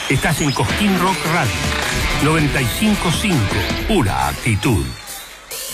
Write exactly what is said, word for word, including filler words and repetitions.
Estás en Cosquín Rock Radio noventa y cinco punto cinco, pura actitud.